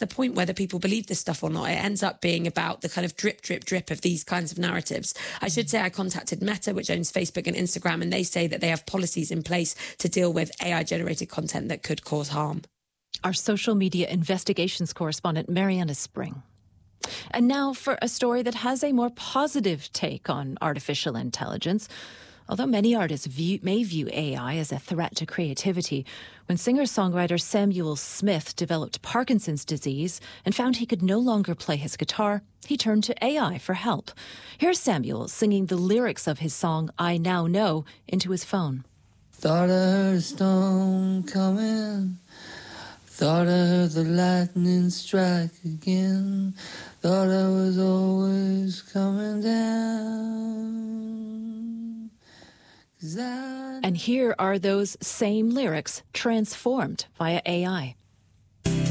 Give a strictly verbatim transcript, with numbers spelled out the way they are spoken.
the point whether people believe this stuff or not. It ends up being about the kind of drip, drip, drip of these kinds of narratives. I should say I contacted Meta, which owns Facebook and Instagram, and they say that they have policies in place to deal with A I-generated content that could cause harm. Our social media investigations correspondent, Mariana Spring. And now for a story that has a more positive take on artificial intelligence. Although many artists view, may view A I as a threat to creativity, when singer-songwriter Samuel Smith developed Parkinson's disease and found he could no longer play his guitar, he turned to A I for help. Here's Samuel singing the lyrics of his song, I Now Know, into his phone. Thought I heard a storm coming. Thought I heard the lightning strike again. Thought I was always coming down. 'Cause I... And here are those same lyrics transformed via A I.